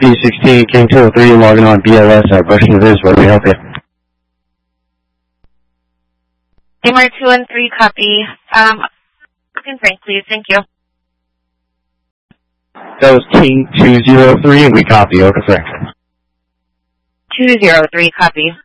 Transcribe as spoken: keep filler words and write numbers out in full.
B sixteen, King two oh three, logging on B L S at Bush News. What can we help you? Gamer two one three, copy. Um, looking Frank, please. Thank you. That was King two oh three, and we copy. Okay, Frank. two oh three, copy.